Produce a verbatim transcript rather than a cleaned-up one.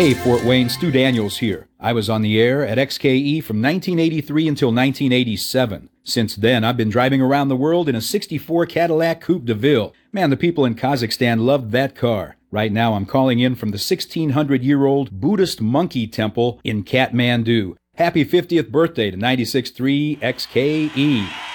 Hey, Fort Wayne, Stu Daniels here. I was on the air at X K E from nineteen eighty-three until nineteen eighty-seven. Since then, I've been driving around the world in a sixty-four Cadillac Coupe de Ville. Man, the people in Kazakhstan loved that car. Right now, I'm calling in from the sixteen hundred year old Buddhist monkey temple in Kathmandu. Happy fiftieth birthday to ninety-six point three X K E.